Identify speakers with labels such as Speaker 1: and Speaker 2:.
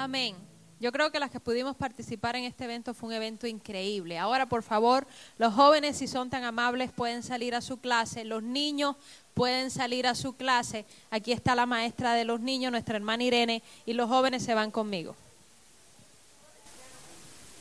Speaker 1: Amén. Yo creo que las que pudimos participar en este evento fue un evento increíble. Ahora, por favor, los jóvenes, si son tan amables, pueden salir a su clase. Los niños pueden salir a su clase. Aquí está la maestra de los niños, nuestra hermana Irene, y los jóvenes se van conmigo.